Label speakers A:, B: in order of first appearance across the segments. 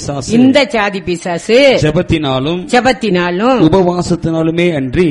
A: பிசாசு
B: ஜெபத்தினாலும் உபவாசத்தினாலுமே அன்றி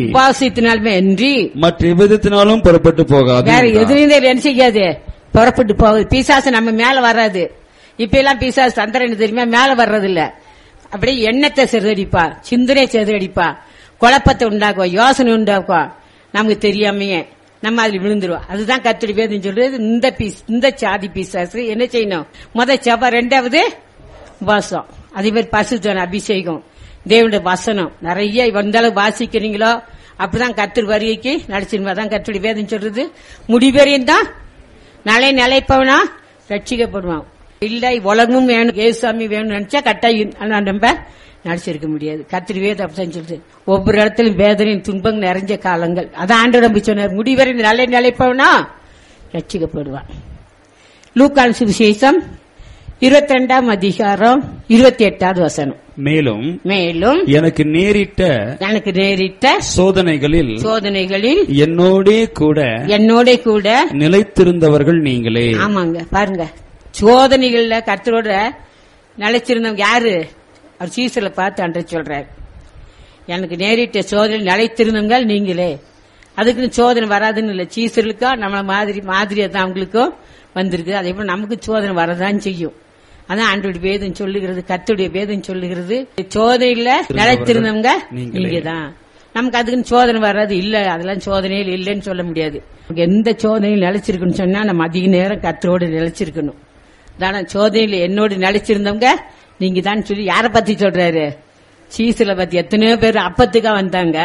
B: மற்ற விதத்தினாலும் புறப்பட்டு போகாது.
A: வேற எதுவுமே என்ன செய்யாது, புறப்பட்டு போகுது. பிசாசு நம்ம மேல வராது. இப்ப எல்லாம் பிசாசு தந்திரம் தெரியுமா, மேல வர்றது இல்ல. அப்படியே எண்ணத்தை சிறுதடிப்பா, சிந்தனை சிறுதடிப்பா, குழப்பத்தை உண்டாக்குவா, யோசனை உண்டாக்குவா. நமக்கு தெரியாமையே நம்ம அதுல விழுந்துருவோம். அதுதான் கர்த்தருடைய வேதம் சொல்றது. இந்த சாதி பிசாசு என்ன செய்யணும், செபம், ரெண்டாவது உபவாசம், அதே மாதிரி பரிசுத்த அபிஷேகம், தேவனுடைய வசனம் நிறைய எந்த அளவு வாசிக்கிறீங்களோ அப்படிதான் கர்த்தர் வருகைக்கு நடிச்சிருவா. தான் கர்த்தருடைய வேதம் சொல்றது. முடிவரையும் தான் நிலைப்பவனா ரட்சிக்கப்படுவான். இல்ல உலகமும் வேணும், ஏசுசாமி வேணும் நினைச்சா கட்டாயம் நம்ம நடிச்சிருக்க முடியாது. கர்த்தர் வேதம் அப்படிதான் சொல்றது. ஒவ்வொரு இடத்திலும் வேதனையும் துன்பங்கள் நிறைஞ்ச காலங்கள். அதான் ஆண்டவர் நம்பி சொன்னார், முடிவரை நிலைப்பவனா ரட்சிக்கப்படுவான். லூக்கான் சுவிசேஷம் 22ஆம் அதிகாரம் 28வது வசனம்.
B: மேலும் எனக்கு நேரிட்ட சோதனைகளில் என்னோடே கூட நிலைத்திருந்தவர்கள் நீங்களே.
A: ஆமாங்க, பாருங்க, சோதனைகள்ல கர்த்தரோட நிலைச்சிருந்தவங்க யாரு? அவர் சீசர்ல பார்த்து அன்றை சொல்றாரு, எனக்கு நேரிட்ட சோதனை நிலைத்திருந்தவங்க நீங்களே. அதுக்கு சோதனை வராதுன்னு இல்ல, சீசர்களுக்கா நம்ம மாதிரியா தான் அவங்களுக்கும் வந்திருக்கு. அதே போல நமக்கு சோதனை வரதான் செய்யும். அதான் ஆண்டோட வேதம் சொல்லுகிறது, கர்த்தருடைய வேதம் சொல்லுகிறது, சோதனையில நிலைத்திருந்தவங்க நீங்க தான். நமக்கு அதுக்குன்னு சோதனை வராது இல்ல, அதெல்லாம் சோதனையில் இல்லைன்னு சொல்ல முடியாது. எந்த சோதனையில் நிலைச்சிருக்குன்னு சொன்னா நம்ம அதிக நேரம் கர்த்தரோடு நிலைச்சிருக்கணும். தானே சோதனையில என்னோடு நிலைச்சிருந்தவங்க நீங்க தான் சொல்லி யார பத்தி சொல்றாரு? சீசுல பத்தி. எத்தனையோ பேர் அப்பத்துக்காக வந்தாங்க,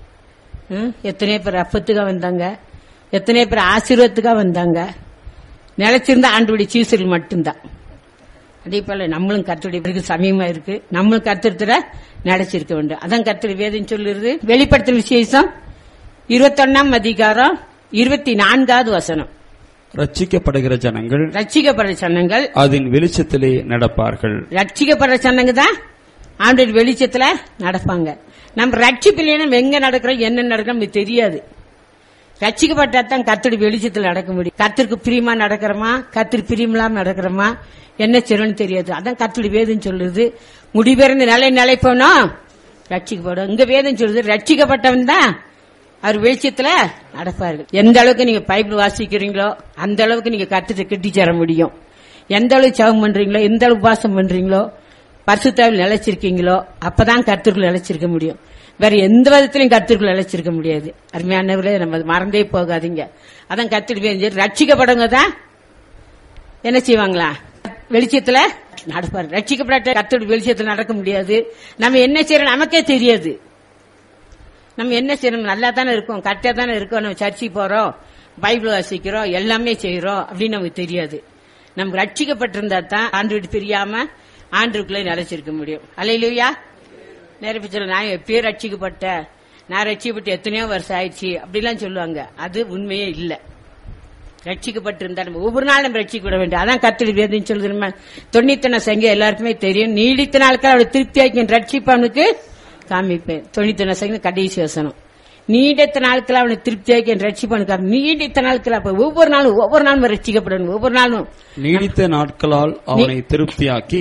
A: எத்தனையோ பேர் அப்பத்துக்காக வந்தாங்க, எத்தனையோ பேர் ஆசீர்வாதத்துக்காக வந்தாங்க. நிலைச்சிருந்தா ஆண்டோடைய சீசுகள் மட்டும்தான். அதே போல நம்மளும் கர்த்தருடைய சமயமா இருக்கு, நம்மளும் கர்த்தத்துல நிலைச்சிருக்க வேண்டும். அதான் கர்த்தருடைய வேதம் சொல்லுறது. வெளிப்படுத்தல் விசேஷம் 21ஆம் அதிகாரம் 24வது வசனம்.
B: ரட்சிக்கப்படுகிற ஜனங்கள் அதன் வெளிச்சத்திலே நடப்பார்கள்.
A: ரட்சிக்கப்படுற ஜனங்க தான் ஆண்டவர் வெளிச்சத்துல நடப்பாங்க. நம்ம ரட்சிப்பில்லைன்னா எங்க நடக்கிறோம் என்ன நடக்கிறோம் நமக்கு தெரியாது. ரட்சிக்கப்பட்டா தான் கர்த்தருடைய வெளிச்சத்துல நடக்க முடியும். கர்த்தருக்கு பிரியமா நடக்கிறோமா, கர்த்தருக்கு பிரியமில்லாம நடக்கிறோமா, என்ன செய்யணும்னு தெரியாது. அதான் கர்த்தருடைய வேதம் சொல்லுது. முடிவெறிந்து நிலைப்போனா ரட்சிக்கப்படும். இங்க வேதம் சொல்லுது, ரட்சிக்கப்பட்டவன் தான் அவர் வெளிச்சத்துல நடப்பார்கள். எந்த அளவுக்கு நீங்க பைபிள் வாசிக்கிறீங்களோ அந்த அளவுக்கு நீங்க கர்த்தரை கிட்டி சேர முடியும். எந்த அளவுக்கு ஜெபம் பண்றீங்களோ, எந்த அளவுக்கு உபவாசம் பண்றீங்களோ, பரிசுத்தாவில் நிலைச்சிருக்கீங்களோ அப்பதான் கர்த்தருக்குள் நிலைச்சிருக்க முடியும். வேற எந்த விதத்திலையும் கர்த்தருக்குள் நிலைச்சிருக்க முடியாது. அருமையானவர்களே, நம்ம மறந்தே போகாதீங்க. அதான் கர்த்தருடைய ரட்சிக்கப்படவங்க தான் என்ன செய்வாங்களா, வெளிச்சத்துல நடப்பாரு. ரட்சிக்கப்பட்ட கர்த்தருடைய வெளிச்சத்துல நடக்க முடியாது. நம்ம என்ன செய்யறோம் நமக்கே தெரியாது. நம்ம என்ன செய்யணும், நல்லா தானே இருக்கோம், கரெக்டா தானே இருக்கோம், நம்ம சர்ச்சைக்கு போறோம், பைபிள் வாசிக்கிறோம், எல்லாமே செய்யறோம் அப்படின்னு நமக்கு தெரியாது. நமக்கு ரட்சிக்கப்பட்டிருந்தா தான் ஆண்டவருக்கு தெரியாம ஆண்டவருக்குள்ளே நிலைச்சிருக்க முடியும். அல்லேலூயா. நிறைய பேர் நான் எப்பயோ ரட்சிக்கப்பட்டேன், நான் ரட்சிக்கப்பட்டு எத்தனையோ வருஷம் ஆயிடுச்சு அப்படிலாம் சொல்லுவாங்க. அது உண்மையே இல்ல. ரட்சிக்கப்பட்டிருந்தா நம்ம ஒவ்வொரு நாள் நம்ம ரட்சிக்கப்பட வேண்டும். அதான் கர்த்தருடைய வேதம் சொல்லுது. 91 சங்கீதம் எல்லாருக்குமே தெரியும். நீடித்த நாட்கள் அவளை திருப்தியாக்கி ரட்சிப்பவனுக்கு காமிப்பேன். 91 சங்கீதம் கடைசி வசனம். நீடித்த நாட்கள் அவனை திருப்தியாக்கி என் ரட்சிப்பவனுக்கு. நீடித்த நாட்கள் அப்ப ஒவ்வொரு நாளும் ரட்சிக்கப்படணும். ஒவ்வொரு நாளும்
B: நீடித்த நாட்களால் அவனை திருப்தியாக்கி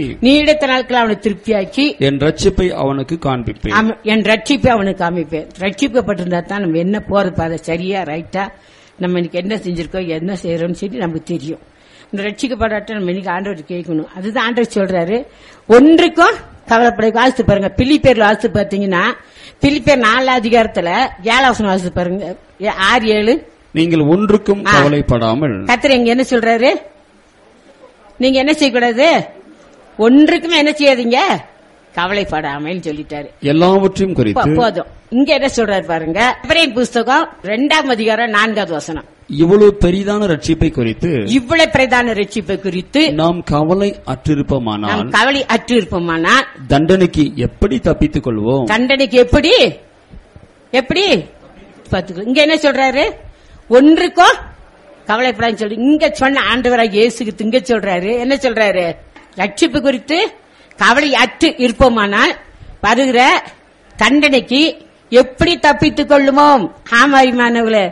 B: என் ரட்சிப்பை அவனுக்கு காண்பிப்பேன்.
A: என் ரட்சிப்பை அவனுக்கு காமிப்பேன். ரட்சிக்கப்பட்டிருந்தா தான் நம்ம என்ன போறது பாதை சரியா ரைட்டா, நம்ம இன்னைக்கு என்ன செஞ்சிருக்கோம் என்ன செய்யறோம்னு சொல்லி நமக்கு தெரியும். இந்த ரட்சிக்கப்படாட்ட நம்ம இன்னைக்கு ஆண்டவர் கேட்கணும். அதுதான் ஆண்டவர் சொல்றாரு, ஒன்றுக்கும் கவலைப்பட. வாசித்து பாருங்க, பிலிப்பியர்ல வாசித்து பாத்தீங்கன்னா, பிலிப்பியர் 4 அதிகாரத்துல 7 வாசித்து பாருங்க, 6-7.
B: நீங்கள் ஒன்றுக்கும் கவலைப்படாமல்.
A: கர்த்தர் இங்க என்ன சொல்றாரு, நீங்க என்ன செய்யக்கூடாது, ஒன்றுக்குமே என்ன செய்யாதீங்க, கவலைப்படாமல் சொல்லிட்டாரு.
B: எல்லாவற்றையும் குறித்து
A: போதும். இங்க என்ன சொல்றாரு பாருங்க, எபிரேயர் புஸ்தகம் 2ஆம் அதிகாரம் 4வது வசனம்.
B: இவ்வளவு பெரிதான ரட்சிப்பை குறித்து நாம் கவலை அற்றிருப்போமானால் தண்டனைக்கு எப்படி தப்பித்துக் கொள்வோம்?
A: தண்டனைக்கு எப்படி இங்க என்ன சொல்றாரு, ஒன்றுக்கும் கவலைப்படான்னு சொல்லி இங்க சொன்ன ஆண்டவராக இயேசுக்கு இங்க சொல்றாரு. என்ன சொல்றாரு, ரட்சிப்பு குறித்து கவலை அற்று இருப்போமானால் வருகிற தண்டனைக்கு எப்படி தப்பித்துக் கொள்ளுமோம்? ஆமாரிமானவர்களே,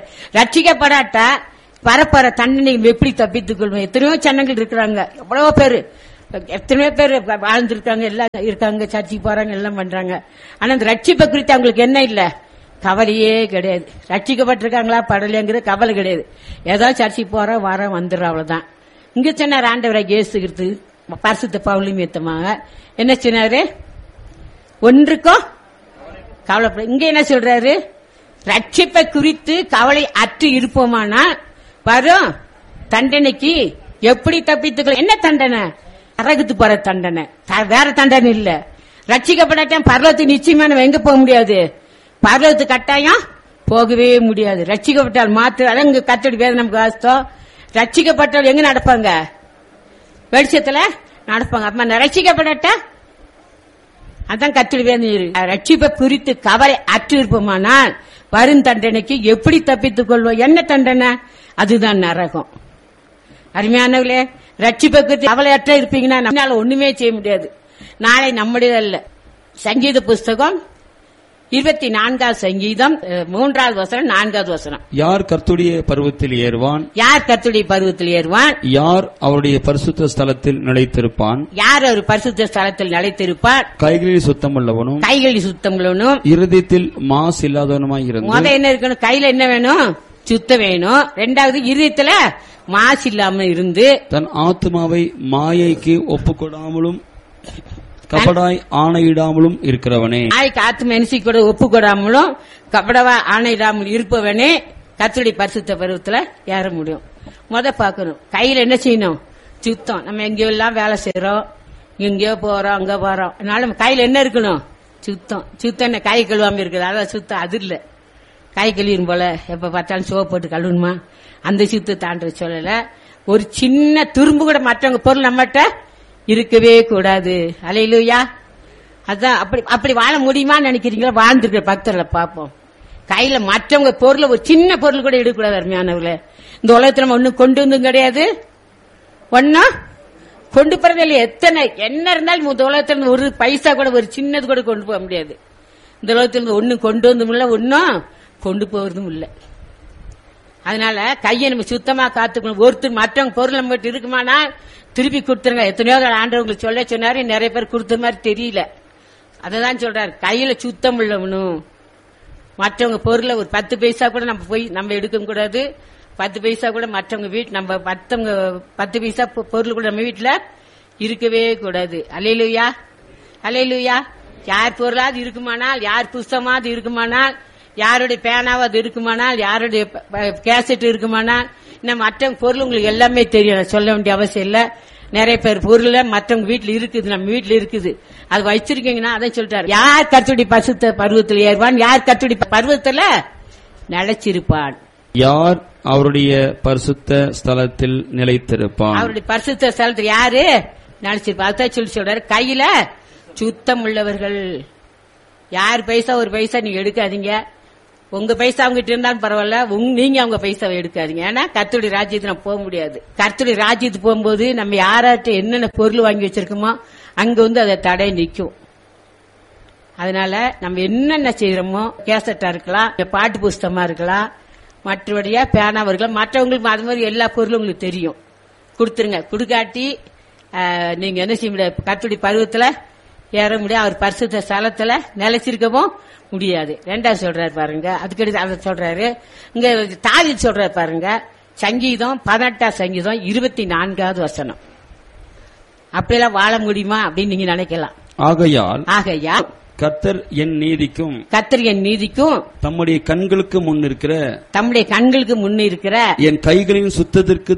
A: ரட்சிக்கப்படாட்டா வரப்போற தண்டனை எப்படி தப்பித்துக் கொள்வோம்? எத்தனையோ ஜனங்கள் இருக்கிறாங்க, எவ்வளவோ பேரு எத்தனையோ பேர் வாழ்ந்திருக்காங்க, எல்லாம் இருக்காங்க, சர்ச்சைக்கு போறாங்க, எல்லாம் பண்றாங்க. ஆனா அந்த ரட்சிப்பை குறித்து அவங்களுக்கு என்ன இல்ல, கவலையே கிடையாது. ரட்சிக்கப்பட்டிருக்காங்களா படலைங்கிற கவலை கிடையாது. ஏதாவது சர்ச்சைக்கு போற வர வந்துடுற அவ்வளவுதான். இங்க சொன்னார் ஆண்டவராக இயேசுகிறது பரிசுத்த பவுலும் ஏத்தமாக என்ன சொன்னாரு, ஒன்றுக்கும் கவலைப்பட. இங்க என்ன சொல்றாரு, ரட்சிப்பை குறித்து கவலை அற்று இருப்போமானால் வரும் தண்டனைக்கு எப்படி தப்பித்துக்கலாம். என்ன தண்டனை? நரகத்து போற தண்டனை, வேற தண்டனை இல்ல. ரட்சிக்கப்படாட்டம் பரலோகத்துக்கு நிச்சயமா நம்ம எங்க போக முடியாது, பரலோகத்துக்கு கட்டாயம் போகவே முடியாது. ரட்சிக்கப்பட்டால் மாத்திரம் இங்க கத்தடி வேதனை நமக்கு வாஸ்தம். ரட்சிக்கப்பட்டால் எங்க நடப்பாங்க, வெளிச்சத்துல நடப்பாங்க. அப்ப ரட்சிக்கப்படட்டா அதான் கத்தடி வேதனை. ரட்சிப்பை குறித்து கவலை அற்று இருப்போமானால் வரும் தண்டனைக்கு எப்படி தப்பித்துக் கொள்வோம். என்ன தண்டனை? அதுதான் நரகம். அருமையானவர்களே, ரட்சிப்பை குறித்து கவலையற்ற இருப்பீங்கன்னா நம்மளால ஒண்ணுமே செய்ய முடியாது. நாளை நம்முடையதல்ல. சங்கீத புஸ்தகம் 24 சங்கீதம் 3வது வசனம் 4வது வசனம்.
B: யார் கர்த்தருடைய பர்வத்தில் ஏறுவான்,
A: யார் கர்த்தருடைய பர்வத்தில் ஏறுவான்,
B: யார் அவருடைய பரிசுத்த ஸ்தலத்தில் நிலைத்திருப்பான்,
A: யார் அவர் பரிசுத்த ஸ்தலத்தில் நிலைத்திருப்பார்,
B: கைகளில் சுத்தமுள்ளவனும்
A: கைகளில் சுத்தமுள்ளவனும்
B: இருதயத்தில் மாசு இல்லாதவனுமாய் இருந்து.
A: முத என்ன இருக்கணும், கையில என்ன வேணும், சுத்தம் வேணும். 2வது இருதயத்துல மாசு இல்லாம இருந்து
B: தன் ஆத்மாவை மாயைக்கு ஒப்புக்கொடாமலும் கபடாய் ஆணையிடாமலும் இருக்கிறவனே.
A: நாய்க்கு ஆத்மா என்சி கூட ஒப்புக்கொடாமலும் கபடவா ஆணையிடாமல் இருப்பவனே கர்த்தருடைய பரிசுத்த பருவத்துல ஏற முடியும். முத பாக்கணும், கையில என்ன செய்யணும், சுத்தம். நம்ம எங்கேயோ எல்லாம் வேலை செய்யறோம், எங்கேயோ போறோம், அங்க போறோம். அதனால நம்ம கையில என்ன இருக்கணும், சுத்தம். சுத்தம் என்ன கை கழுவாம இருக்குது, அதான் சுத்தம். அது இல்ல கை கழுவிடும் போல எப்ப பார்த்தாலும் சோப்பு போட்டு கழுவணுமா, அந்த சுத்தம் தாண்ட சொல்லல. ஒரு சின்ன துரும்பு கூட மற்றவங்க பொருள் நம்மகிட்ட இருக்கவே கூடாது. அல்லேலூயா. அதான் அப்படி வாழ முடியுமான்னு நினைக்கிறீங்களா? வாழ்ந்துருக்கிற பக்தர்களை பார்ப்போம். கையில மற்றவங்க பொருளை ஒரு சின்ன பொருள் கூட எடுக்கக்கூடாது. அருமையானவர்களே, இந்த உலகத்துல நம்ம ஒன்னும் கொண்டு வந்தும் கிடையாது, ஒன்னும் கொண்டு போறது இல்லையா. எத்தனை என்ன இருந்தாலும் இந்த உலகத்துல ஒரு பைசா கூட ஒரு சின்னது கூட கொண்டு போக முடியாது. இந்த உலகத்துல ஒன்னும் கொண்டு வந்தும் இல்ல, ஒன்னும் கொண்டு போறதும் இல்ல. அதனால கையை நம்ம சுத்தமா காத்துக்கணும். ஒருத்தர் மற்றவங்க பொருள் நம்ம கிட்ட இருக்குமானா திருப்பி கொடுத்துருங்க. எத்தனையோ ஆண்டவங்களுக்கு சொல்ல சொன்னாரு, நிறைய பேர் கொடுத்த மாதிரி தெரியல. அததான் சொல்றாரு, கையில சுத்தம் உள்ளவனும். மற்றவங்க பொருளை ஒரு 10 பைசா கூட நம்ம போய் நம்ம எடுக்க கூடாது. 10 பைசா கூட மற்றவங்க வீட்டு நம்ம 10 பைசா பொருள் கூட நம்ம வீட்டுல இருக்கவே கூடாது. அல்லேலூயா, அல்லேலூயா. யார் பொருளாவது இருக்குமானால், யார் புஸ்தமாவது இருக்குமானால், யாருடைய பேனாவது இருக்குமானால், யாருடைய கேசட் இருக்குமானால், மற்ற பொருள் உங்களுக்கு எல்லாமே தெரியும், சொல்ல வேண்டிய அவசியம் இல்ல. நிறைய பேர் பொருள் மற்றவங்க வீட்டுல இருக்குது, நம்ம வீட்டுல இருக்குது, அது வச்சிருக்கீங்கன்னா அதான் சொல்றாரு, யார் கர்த்தருடைய பரிசுத்த பர்வத்தில் ஏறுவான், யார் கர்த்தருடைய பர்வத்துல நிலைச்சிருப்பான்,
B: யார் அவருடைய பரிசுத்த ஸ்தலத்தில் நிலைத்திருப்பான்.
A: அவருடைய பரிசுத்த ஸ்தலத்தில் யாரு நிலைச்சிருப்பான். அதான் சொல்லி சொல்றாரு, கையில சுத்தம் உள்ளவர்கள். யார் பைசா ஒரு பைசா நீங்க எடுக்காதீங்க. உங்க பைசா அவங்க கிட்ட இருந்தாலும் பரவாயில்ல, நீங்க அவங்க பைசாவை எடுக்காதீங்க. ஏன்னா கர்த்தருடைய ராஜ்யத்துக்கு நம்ம போக முடியாது. கர்த்தருடைய ராஜ்யத்துக்கு போகும்போது நம்ம யார்கிட்ட என்னென்ன பொருள் வாங்கி வச்சிருக்கோமோ அங்க அதை தடை நிற்கும். அதனால நம்ம என்னென்ன செய்யறோமோ, கேசட்டா இருக்கலாம், பாட்டு புஸ்தகமா இருக்கலாம், மற்றபடியா பேனாவா இருக்கலாம், மற்றவங்களுக்கு அது மாதிரி எல்லா பொருளும் உங்களுக்கு தெரியும், கொடுத்துருங்க. கொடுக்காட்டி நீங்க என்ன செய்ய முடியாது, கர்த்தருடைய பருவத்துல ஏற முடியாது, அவர் பரிசுத்த ஸ்தலத்துல நிலைச்சிருக்கவும் முடியாது. 2வது சொல்றாரு பாருங்க, அதுக்கடுத்து அதை சொல்றாரு. இங்க தாவீது சொல்றாரு பாருங்க, சங்கீதம் 18 சங்கீதம் 24வது வசனம். அப்படியெல்லாம் வாழ முடியுமா அப்படின்னு நீங்க நினைக்கலாம்.
B: ஆகையால்
A: கர்த்தர்
B: என் நீதிக்கும்
A: தம்முடைய
B: கண்களுக்கு முன் இருக்கிற என் கைகளின் சுத்தத்திற்கு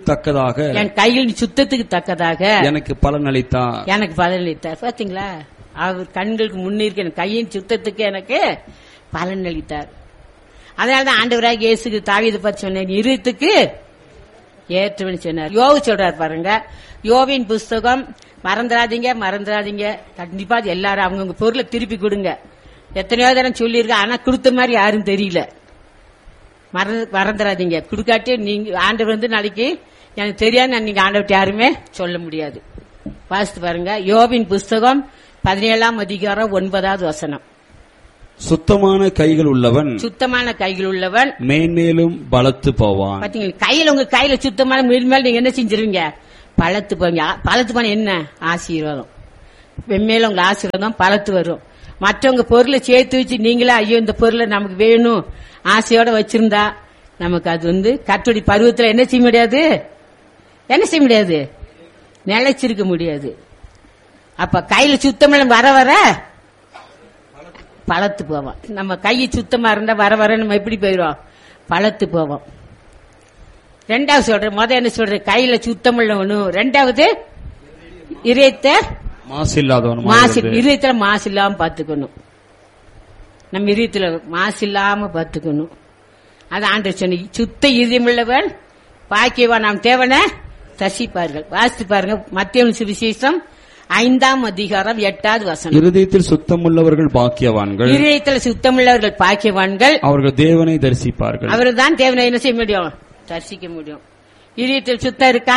B: தக்கதாக எனக்கு பலன் அளித்தார்.
A: பாத்தீங்களா, அவர் கண்களுக்கு முன்னிருக்க கையின் சுத்தத்துக்கு எனக்கு பலன் அளித்தார். அதனாலதான் ஆண்டவராக இயேசுக்கு தாவீதை பற்றி சொன்னார், இருத்துக்கு ஏற்றவன் சொன்னார். யோவு சொல்றாரு பாருங்க, யோவின் புஸ்தகம் மறந்துடாதீங்க. கண்டிப்பா எல்லாரும் அவங்கவுங்க பொருளை திருப்பி கொடுங்க. எத்தனையோ தரம் சொல்லியிருக்க, ஆனா கொடுத்த மாதிரி யாரும் தெரியல. மறந்துடாதீங்க. கொடுக்காட்டி நீங்க ஆண்டவர் நாளைக்கு எனக்கு தெரியாது, நீங்க ஆண்டவர்கிட்ட யாருமே சொல்ல முடியாது. வாசித்து பாருங்க, யோபின் புஸ்தகம் 17ஆம் அதிகாரம் 9வது வசனம்.
B: சுத்தமான கைகள் உள்ளவன்
A: மேன்மேலும்
B: பலத்து போவான்.
A: பாத்தீங்களா, உங்க கையில சுத்தமான மேல் நீங்க என்ன செஞ்சிருவீங்க, பலத்து போங்க. பலத்து போன என்ன ஆசீர்வாதம், வெண்மையில உங்க ஆசீர்வாதம் பலத்து வரும். மற்றவங்க பொருளை சேர்த்து வச்சு நீங்களே ஐயோ இந்த பொருளை நமக்கு வேணும் ஆசையோட வச்சிருந்தா நமக்கு அது கர்த்தருடைய பருவத்துல என்ன செய்ய முடியாது, நிலைச்சிருக்க முடியாது. அப்ப கையில சுத்தம் வர வர பலத்து போவோம். நம்ம கை சுத்தமா இருந்தா வர வர நம்ம எப்படி போயிடும், பலத்து போவோம். ரெண்டாவது சொல்றேன், என்ன சொல்றேன், கையில சுத்தம் உள்ளவனும், ரெண்டாவது இதயத்துல மாசு இல்லாம பாத்துக்கணும். நம்ம இதயத்துல மாசு இல்லாம பாத்துக்கணும். அது ஆண்டவர் சொன்ன, சுத்த இதயம் உள்ளவன் பாக்கியவான், நாம் தேவனை தரிசிப்பார்கள். வாசித்து பாருங்க, மத்தேயு சுவிசேஷம் 5ஆம் அதிகாரம் 8வது வசனம்.
B: இருதயத்தில் சுத்தமுள்ளவர்கள் பாக்கியவான்கள்,
A: இருதயத்தில் சுத்தமுள்ளவர்கள் பாக்கியவான்கள், அவர்கள் தேவனை
B: தரிசிப்பார்கள்.
A: அவர்கள் தான் தேவனை என்ன செய்ய முடியும், தரிசிக்க முடியும். இதயத்தில் சுத்தம் இருக்கா?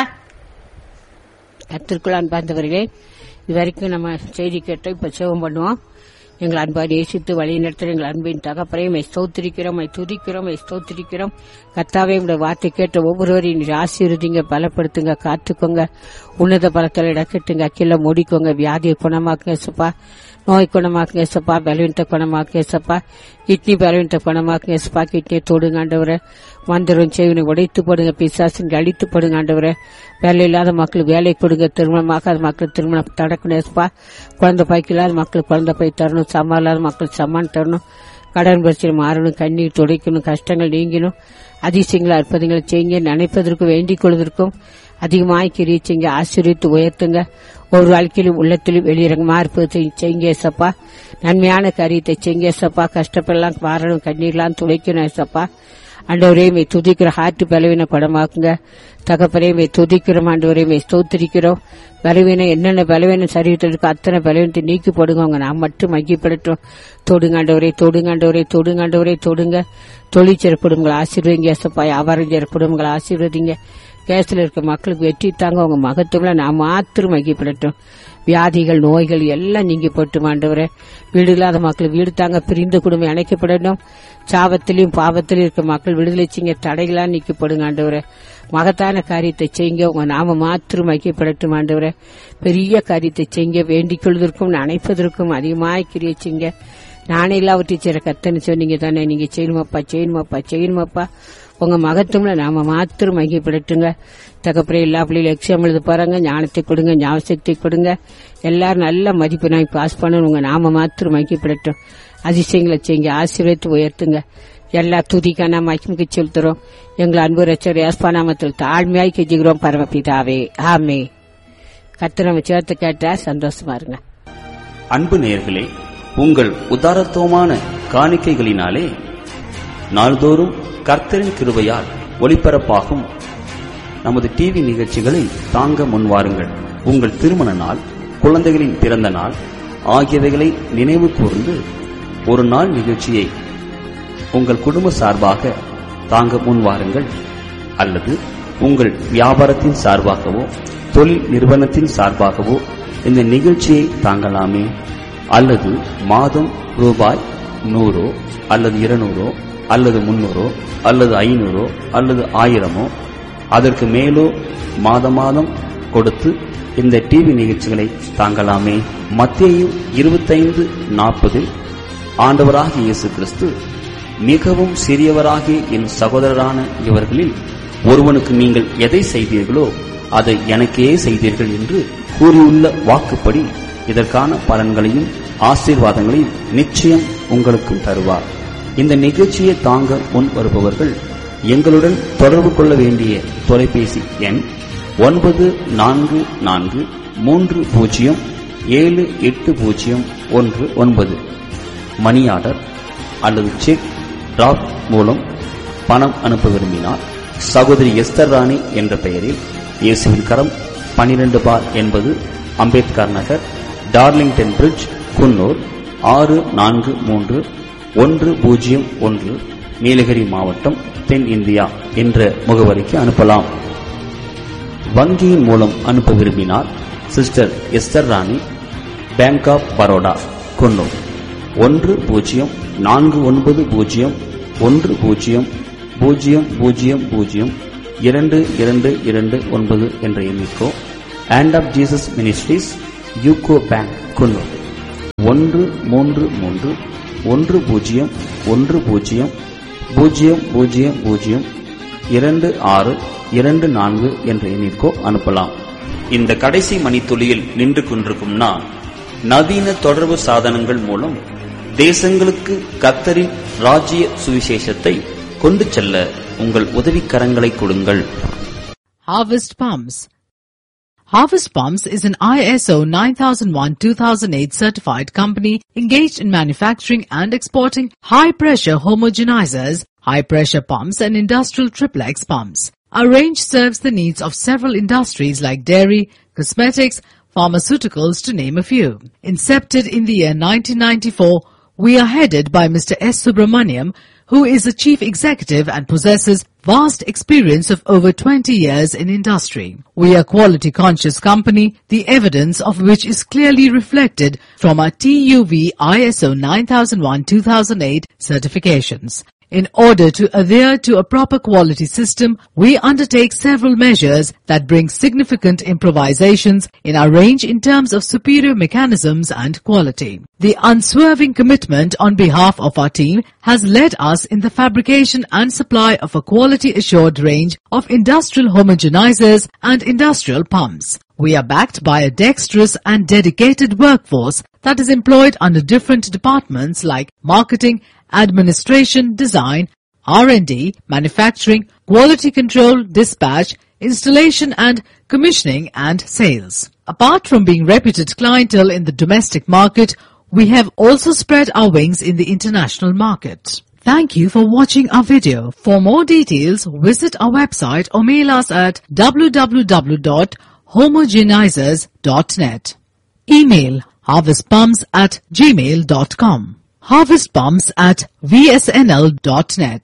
A: கர்த்தருக்குள் அன்பார்ந்தவர்களே, இதுவரைக்கும் நம்ம செய்தி கேட்டோம். இப்ப சேவம் பண்ணுவோம். எங்கள் அன்பார் நேசித்து வழி நடத்துகிற எங்கள் அன்பின் தகப்பனையும் ஸ்தோத்திரிக்கிறோம், ஸ்தோத்திரிக்கிறோம். கர்த்தாவே, உங்களுடைய வார்த்தை கேட்ட ஒவ்வொருவரையும் ஆசீர்வதிங்க, பலப்படுத்துங்க, காத்துக்கோங்க, உன்னத பலத்தில் இடக்கட்டுங்க, அக்கில மூடிக்கோங்க, வியாதியை குணமாக்குங்க சப்பா, நோய் குணமாக்குங்க சப்பா, பலவீனத்தை குணமாக்குங்க சப்பா, கிட்னி பலவீனத்தை குணமாக்குங்க சப்பா, கிட்னியை தொடுங்க ஆண்டவரை, மந்திரம் செய்வனை உடைத்து போடுங்க, பிசாசின் அழித்து போடுங்க ஆண்டவரை, வேலை இல்லாத மக்களுக்கு வேலை கொடுங்க, திருமணமாகாத மக்களுக்கு திருமணம் தடக்கணும் சப்பா, குழந்தை பாய்க்கு இல்லாத மக்களுக்கு குழந்தை பாய் தரணும், சம்மா இல்லாத மக்களுக்கு சம்மான் தரணும், கடன் பிரச்சனை மாறணும், கண்ணீர் துடைக்கணும், கஷ்டங்கள் நீங்கணும், அதிசயங்களை அற்புதங்களை செய்யுங்க, நினைப்பதற்கும் வேண்டிக் கொள்வதற்கும் அதிகமாக கிரிச்சிங்க, ஆசீர்வித்து உயர்த்துங்க, ஒரு வாழ்க்கையிலும் உள்ளத்திலும் வெளியிறங்கமா இருப்பதை செய்யுங்க சப்பா, நன்மையான காரியத்தை செய்யுங்க சப்பா, கஷ்டப்படலாம் மாறணும், கண்ணீர்லாம் துடைக்கணும் சப்பா. ஆண்டவரையுமே துதிக்கிற ஹார்ட் பலவீன குணமாக்குங்க தகப்பரையுமே துதிக்கிறோம், ஆண்டவரையுமே ஸ்தோத்திரிக்கிறோம். பலவீனம் என்னென்ன பலவீனம் சரீரத்தில் இருக்கு அத்தனை பலவீனத்தை நீக்கி போடுங்க, நான் மட்டும் மகிப்படட்டும். தொடுங்காண்டவரே, தொடுங்காண்டவரே, தொடுங்காண்டவரே, தொடுங்க. தொழிற்சேர குடும்பங்களை ஆசீர்வதிங்க சப்பா, வியாபாரம் செய்யற குடும்பங்களை ஆசீர்வதிங்க. கேஸ்ல இருக்க மக்களுக்கு வெற்றி தாங்க, உங்க மகத்துவம்ல நான் மாத்திரம் மகிப்படட்டும். வியாதிகள் நோய்கள் எல்லாம் நீங்கி போட்டு ஆண்டவரே, வீடு இல்லாத மக்கள் வீடு தாங்க, பிரிந்த குடும்பம் இணைக்கப்படணும். சாபத்திலையும் பாவத்திலும் இருக்க மக்கள் விடுதலை செய்யுங்க, தடைகளாம் நீக்கப்படுங்க ஆண்டவரே. மகத்தான காரியத்தை செய்யுங்க, உங்க நாம மாத்திரம் மகிப்படட்டும் ஆண்டவரே. பெரிய காரியத்தை செய்யுங்க, வேண்டிக் கொள்வதற்கும் நினைப்பதற்கும் அதிகமாய் கிரிய செய்யுங்க. நானே எல்லாவற்றையும் செய்யற கத்தன்னு சொன்னீங்க தானே, நீங்க செய்யணுமாப்பா. உங்க மகத்துவம்ல நாம மாத்திரம் மகிப்படட்டுங்க தகப்பரே. எல்லா பிள்ளைகளும் எக்ஸாம் எழுத போறாங்க, ஞானத்தை கொடுங்க, ஞாபகத்தை கொடுங்க. எல்லாரும் நல்ல மதிப்பு நாய் பாஸ் பண்ணணும், உங்க நாம மாத்திரம் மகிப்படட்டும். அதிசயங்களை செய்யுங்க, ஆசீர்வதித்து உயர்த்துங்க. எல்லா துதிக்கான மகிமைக்கு செலுத்துறோம். எங்கள் அன்பு ரட்சகர் இயேசு நாமத்தில் தாழ்மையாய் கெஞ்சுகிறோம் பரமபிதாவே, ஆமே. கர்த்தர் நம்ம சேர்த்து கேட்டா சந்தோஷமா இருங்க.
C: அன்பு நேயர்களே, உங்கள் உதாரத்துவமான காணிக்கைகளினாலே நாள்தோறும் கர்த்தரின் கிருபையால் ஒளிபரப்பாகும் நமது டிவி நிகழ்ச்சிகளை தாங்க முன்வாருங்கள். உங்கள் திருமண நாள், குழந்தைகளின் பிறந்த நாள் ஆகியவைகளை நினைவு கூர்ந்து ஒரு நாள் நிகழ்ச்சியை உங்கள் குடும்ப சார்பாக தாங்க முன்வாருங்கள். அல்லது உங்கள் வியாபாரத்தின் சார்பாகவோ தொழில் நிறுவனத்தின் சார்பாகவோ இந்த நிகழ்ச்சியை தாங்கலாமே. அல்லது மாதம் ரூபாய் 100 அல்லது 200 அல்லது 300 அல்லது 500 அல்லது 1000 அதற்கு மேலோ மாதம் கொடுத்து இந்த டிவி நிகழ்ச்சிகளை தாங்கலாமே. மத்தேயு 25:40 ஆண்டவராகிய இயேசு கிறிஸ்து, மிகவும் சிறியவராகிய என் சகோதரரான இவர்களில் ஒருவனுக்கு நீங்கள் எதை செய்தீர்களோ அதை எனக்கே செய்தீர்கள் என்று கூறியுள்ள வாக்குப்படி இதற்கான பலன்களையும் ஆசீர்வாதங்களையும் நிச்சயம் உங்களுக்கும் தருவார். இந்த நிகழ்ச்சியை தாங்க முன் வருபவர்கள் எங்களுடன் தொடர்பு கொள்ள வேண்டிய தொலைபேசி எண் 9430780119. மணி ஆர்டர் அல்லது செக் டிராப் மூலம் பணம் அனுப்ப விரும்பினால் சகோதரி எஸ்தர் ராணி என்ற பெயரில் இயேசுவின் கரம் 12/80 அம்பேத்கர் நகர், டார்லிங்டன் பிரிட்ஜ், குன்னூர் 643101, நீலகிரி மாவட்டம், தென் இந்தியா என்ற முகவரிக்கு அனுப்பலாம். வங்கியின் மூலம் அனுப்ப விரும்பினால் சிஸ்டர் எஸ்தர் ராணி, பேங்க் ஆப் பரோடா, குன்னூர் 1049010000 2229 என்ற எண்ணிக்கோ hand of Jesus ministries, UCO bank, Coonoor 13310002624 என்ற எண்ணிற்கோ அனுப்பலாம். இந்த கடைசி மணித்துளியில் நின்று கொண்டிருக்கும் நான், நவீன தொடர்பு சாதனங்கள் மூலம் தேசங்களுக்கு கர்த்தரின் ராஜ்ய சுவிசேஷத்தை கொண்டு செல்ல உங்கள் உதவிக்கரங்களை கொடுங்கள்.
D: Harvest Palms. Harvest Palms is an ISO 9001-2008 certified company engaged in manufacturing and exporting high-pressure homogenizers, high-pressure pumps and industrial triplex pumps. Our range serves the needs of several industries like dairy, cosmetics, pharmaceuticals to name a few. Incepted in the year 1994, we are headed by Mr. S. Subramaniam, who is the chief executive and possesses vast experience of over 20 years in industry. We are a quality conscious company, the evidence of which is clearly reflected from our TUV ISO 9001-2008 certifications. In order to adhere to a proper quality system, we undertake several measures that bring significant improvisations in our range in terms of superior mechanisms and quality. The unswerving commitment on behalf of our team has led us in the fabrication and supply of a quality assured range of industrial homogenizers and industrial pumps. We are backed by a dexterous and dedicated workforce that is employed under different departments like marketing, administration, design, R&D, manufacturing, quality control, dispatch, installation and commissioning and sales. Apart from being reputed clientele in the domestic market, we have also spread our wings in the international market. Thank you for watching our video. For more details, visit our website or mail us at www.homogenizers.net. Email harvestpumps@gmail.com. harvestpumps@vsnl.net.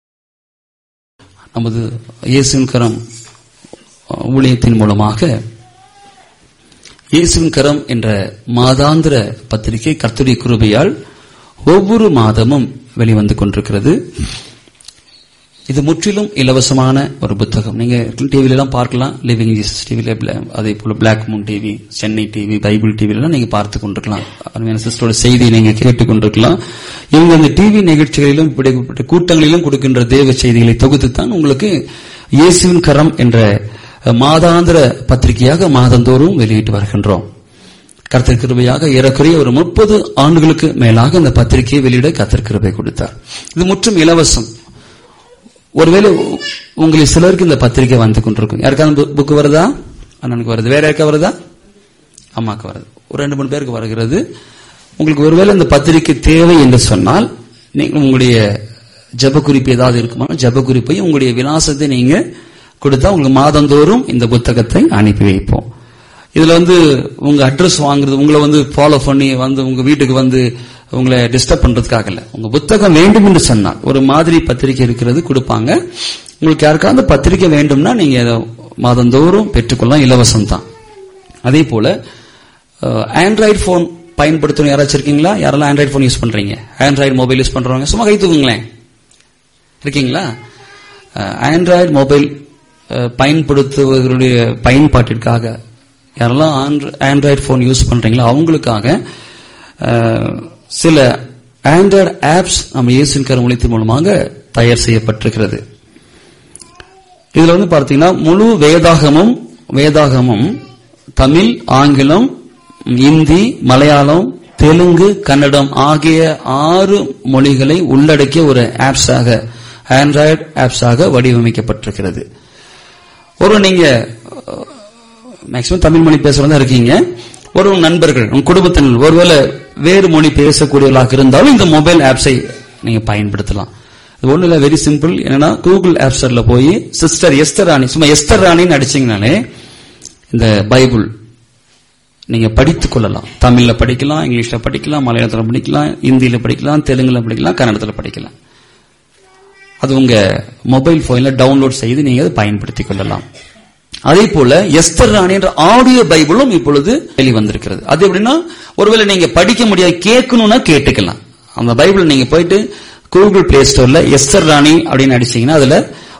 B: நமது இயேசுவின் கரம் ஊழியத்தின் மூலமாக இயேசுவின் கரம் என்ற மாதாந்திர பத்திரிகை கர்த்தருடைய கிருபையால் ஒவ்வொரு மாதமும் வெளிவந்து கொண்டிருக்கிறது. இது முற்றிலும் இலவசமான ஒரு புத்தகம். நீங்க டிவில எல்லாம் பார்க்கலாம், லிவிங் ஜீசஸ் டிவில, அதே போல black Moon TV, Chennai TV, Bible TV எல்லாம் நீங்க பார்த்து கொண்டிருக்கலாம். அருமையான சிஸ்டரோட செய்தியை நீங்க கேட்டுக் கொண்டிருக்கலாம். இவங்க இந்த டிவி நிகழ்ச்சிகளிலும் இப்படிப்பட்ட கூட்டங்களிலும் கொடுக்கின்ற தேவ செய்திகளை தொகுத்துத்தான் உங்களுக்கு இயேசுவின் கரம் என்ற மாதாந்திர பத்திரிகையாக மாதந்தோறும் வெளியிட்டு வருகின்றோம். கர்த்தர் கிருபையாக ஏறக்குறைய ஒரு 30 ஆண்டுகளுக்கு மேலாக இந்த பத்திரிகையை வெளியிட கர்த்தர் கிருபை கொடுத்தார். இது முற்றும் இலவசம். ஒருவேளை உங்களுக்கு சிலருக்கு இந்த பத்திரிகை வந்து கொண்டிருக்கும். யாருக்காவது புக்கு வருதா? அண்ணனுக்கு வருது. வேற யாருக்கா வருதா? அம்மாக்கு வருது. ஒரு 2-3 பேருக்கு வருகிறது. உங்களுக்கு ஒருவேளை இந்த பத்திரிகை தேவை என்று சொன்னால், நீங்க உங்களுடைய ஜப குறிப்பு ஏதாவது இருக்குமா, ஜப குறிப்பை உங்களுடைய விலாசத்தை நீங்க கொடுத்தா உங்களுக்கு மாதந்தோறும் இந்த புத்தகத்தை அனுப்பி வைப்போம். இதுல உங்க அட்ரஸ் வாங்குறது, உங்களை ஃபாலோ பண்ணி உங்க வீட்டுக்கு உங்களை டிஸ்டர்ப் பண்றதுக்காக இல்ல. உங்க புத்தகம் வேண்டும் என்று சொன்னால் ஒரு மாதிரி பத்திரிகை இருக்கிறது கொடுப்பாங்க. உங்களுக்கு யாருக்காவது பத்திரிகை வேண்டும்னா நீங்க மாதந்தோறும் பெற்றுக்கொள்ளலாம், இலவசம் தான். அதே போல ஆண்ட்ராய்டு போன் பயன்படுத்தணும் யாராச்சும் இருக்கீங்களா? யாரெல்லாம் ஆண்ட்ராய்டு போன் யூஸ் பண்றீங்க? ஆண்ட்ராய்டு மொபைல் யூஸ் பண்றவங்க சும்மா கை தூக்குங்களேன். இருக்கீங்களா? ஆண்ட்ராய்டு மொபைல் பயன்படுத்துவதற்குரிய பயன்பாட்டிற்காக யாரெல்லாம் ஆண்ட்ராய்டு போன் யூஸ் பண்றீங்களோ அவங்களுக்காக சில ஆண்ட்ராய்டு ஆப்ஸ் நம்ம இயேசுவின் கரம் ஊழியத்தின் மூலமாக தயார் செய்யப்பட்டிருக்கிறது. இதுல பார்த்தீங்கன்னா முழு வேதாகமும் தமிழ், ஆங்கிலம், இந்தி, மலையாளம், தெலுங்கு, கன்னடம் ஆகிய 6 மொழிகளை உள்ளடக்கிய ஒரு ஆப்ஸாக, ஆண்ட்ராய்டு ஆப்ஸாக வடிவமைக்கப்பட்டிருக்கிறது. ஒரு நீங்க மேக்சிமம் தமிழ் மொழி பேசுறதா இருக்கீங்க, ஒரு நண்பர்கள், உங்க குடும்பத்தினர் ஒருவேளை வேறு மொழி பேசக்கூடியவர்களாக இருந்தாலும் இந்த மொபைல் ஆப்ஸை நீங்க பயன்படுத்தலாம். இது ஒண்ணு இல்ல, வெரி சிம்பிள். என்னன்னா கூகுள் ஆப் ஸ்டோர்ல போய் சிஸ்டர் எஸ்தர் ராணி, சும்மா எஸ்தர் ராணின்னு அடிச்சீங்கனாலே இந்த பைபிள் நீங்க படித்துக் கொள்ளலாம். தமிழ்ல படிக்கலாம், இங்கிலீஷ்ல படிக்கலாம், மலையாளத்துல படிக்கலாம், இந்தியில படிக்கலாம், தெலுங்குல படிக்கலாம், கன்னடத்துல படிக்கலாம். அது உங்க மொபைல் போன்ல டவுன்லோட் செய்து நீங்க அதை பயன்படுத்திக் கொள்ளலாம். அதே போல எஸ்தர் ராணி என்ற ஆடியோ பைபிளும் இப்பொழுது வெளிவந்திருக்கிறது. அது எப்படின்னா, ஒருவேளை நீங்க படிக்க முடியாது, கேட்கணும்னா கேட்டுக்கலாம். அந்த பைபிள் நீங்க போயிட்டு கூகுள் பிளே ஸ்டோர்ல எஸ்தர் ராணி அப்படின்னு அடிச்சீங்கன்னா அதுல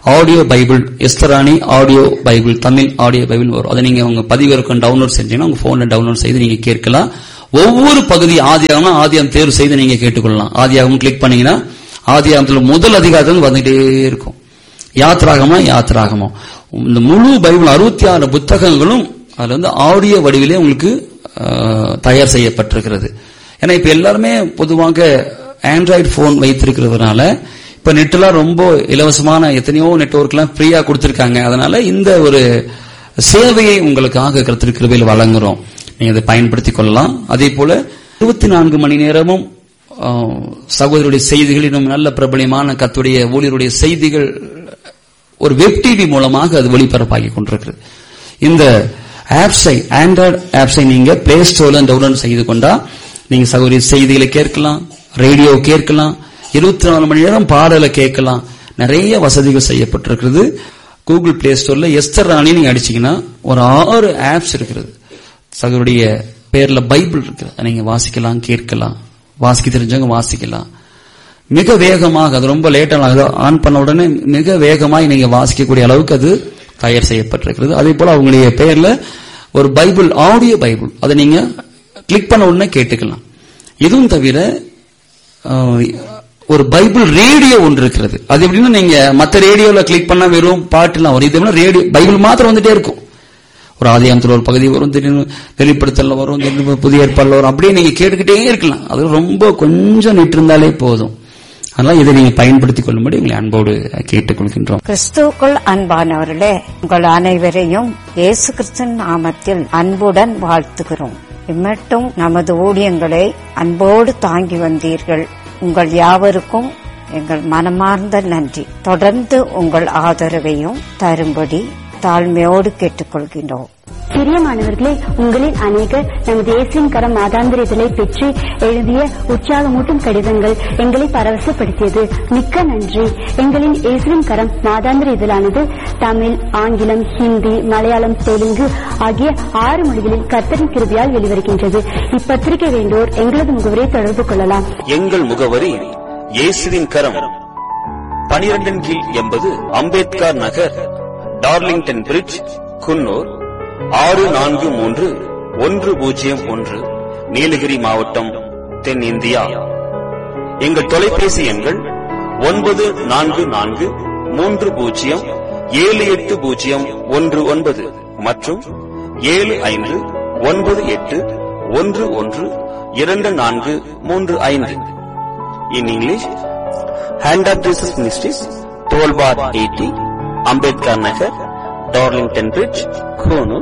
B: audio Bible, எஸ்தராணி audio Bible, Tamil audio Bible வரும். அதை நீங்க உங்க பதிவிறக்கம் டவுன்லோட் செஞ்சீங்கன்னா உங்க போன்ல டவுன்லோட் செய்து நீங்க கேட்கலாம். ஒவ்வொரு பகுதி ஆதியாகமம் ஆதியாகம் தேர்வு செய்து நீங்க கேட்டுக்கொள்ளலாம். ஆதியாகமம் கிளிக் பண்ணீங்கன்னா ஆதியாகமத்துல முதல் அதிகாரத்தில் வந்துட்டே இருக்கும். யாத்ராகமம் இந்த முழு பைபிள் 66 புத்தகங்களும் அதுல வந்து ஆடியோ வடிவிலே உங்களுக்கு தயார் செய்யப்பட்டிருக்கிறது. ஏன்னா இப்ப எல்லாருமே பொதுவாக ஆண்ட்ராய்டு போன் வைத்திருக்கிறதுனால இப்ப நெட்லாம் ரொம்ப இலவசமான எத்தனையோ நெட்வொர்க் எல்லாம் ஃப்ரீயா கொடுத்திருக்காங்க. அதனால இந்த ஒரு சேவையை உங்களுக்காக கர்த்தர் கிருபையில் வழங்குறோம். நீங்க அதை பயன்படுத்திக் கொள்ளலாம். அதே போல 24 மணி நேரமும் சகோதரருடைய செய்திகள், இன்னும் நல்ல பிரபலியமான கர்த்தருடைய ஊழியருடைய செய்திகள் ஒரு வெப் டிவி மூலமாக அது ஒளிபரப்பாகி கொண்டிருக்கிறது. இந்த ஆப்ஸை, ஆண்ட்ராய்டு ஆப்ஸை நீங்க பிளே ஸ்டோர்ல டவுன்லோட் செய்து கொண்டா நீங்க சகோதரி செய்திகளை கேட்கலாம், ரேடியோ கேட்கலாம், 24 மணி நேரம் பாடலை கேட்கலாம். நிறைய வசதிகள் செய்யப்பட்டிருக்கிறது. கூகுள் பிளே ஸ்டோர்ல எஸ்தர் ராணி நீங்க அடிச்சீங்கன்னா ஒரு 6 ஆப்ஸ் இருக்கிறது. சகோதரிய பேர்ல பைபிள் இருக்கு. நீங்க வாசிக்கலாம், கேட்கலாம். வாசிக்க தெரிஞ்சவங்க வாசிக்கலாம். மிக வேகமாக, அது ரொம்ப லேட்டாக ஆன் பண்ண உடனே மிக வேகமாக நீங்க வாசிக்கக்கூடிய அளவுக்கு அது தயார் செய்யப்பட்டிருக்கிறது. அதே போல அவங்களுடைய பெயர்ல ஒரு பைபிள், ஆடியோ பைபிள், அதை நீங்க கிளிக் பண்ண உடனே கேட்டுக்கலாம். இதுவும் தவிர ஒரு பைபிள் ரேடியோ ஒன்று இருக்கிறது. அது எப்படின்னா நீங்க மற்ற ரேடியோல கிளிக் பண்ணா வெறும் பாட்டுலாம் வரும். இது ரேடியோ பைபிள் மாத்திரம் வந்துட்டே இருக்கும். ஒரு ஆதியாகமத்துல ஒரு பகுதி வரும், திடீர்னு வெளிப்படுத்தல வரும், திடீர்னு புதிய ஏற்பாடுல வரும். அப்படியே நீங்க கேட்டுக்கிட்டே இருக்கலாம். அது ரொம்ப கொஞ்சம் நிட்டு இருந்தாலே போதும். அதனால இதை நீங்க பயன்படுத்திக் கொள்ளும்படி உங்களை அன்போடு கேட்டுக்கொள்கின்றோம்.
E: கிறிஸ்துவுக்குள் அன்பானவர்களே, உங்கள் அனைவரையும் இயேசு கிறிஸ்துவின் நாமத்தில் அன்புடன் வாழ்த்துகிறோம். இம்மட்டும் நமது ஊழியங்களை அன்போடு தாங்கி வந்தீர்கள். உங்கள் யாவருக்கும் எங்கள் மனமார்ந்த நன்றி. தொடர்ந்து உங்கள் ஆதரவையும் தரும்படி தாழ்மையோடு கேட்டுக்கொள்கின்றோம்.
F: பிரியமானவர்களே, உங்களில் அநேகர் நமது இயேசுவின் கரம் மாதாந்திர இதழை பெற்று எழுதிய உற்சாகமூட்டும் கடிதங்கள் எங்களை பரவசப்படுத்தியது. மிக்க நன்றி. எங்களின் இயேசுவின் கரம் மாதாந்திர இதழானது தமிழ், ஆங்கிலம், ஹிந்தி, மலையாளம், தெலுங்கு ஆகிய 6 மொழிகளில் கர்த்தரின் கிருபையால் வெளிவருகின்றது. இப்பத்திரிகை வேண்டோர் எங்களது முகவரை தொடர்பு கொள்ளலாம்.
C: எங்கள் முகவரி இயேசுவின் கரம், 12 கீழ் 80 அம்பேத்கர் நகர், டார்லிங்டன் பிரிட்ஜ், குன்னூர் 643101, நீலகிரி மாவட்டம், தென்னிந்தியா. எங்கள் தொலைபேசி எண்கள் 9443078019 மற்றும் 7598112435. In English, Hand of Jesus Ministries, 12 bar 80, Ambedkar Nagar, Darlington Bridge, Konoor,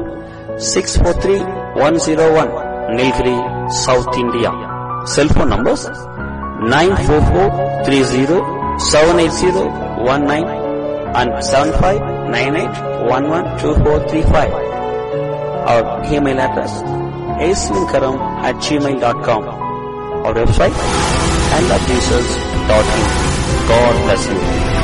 C: 643101, Nilgiri, South India. Cell phone numbers 944307801 and 7598112435. Our email address asminkaram@gmail.com. Our website handofjesus.in. God bless you.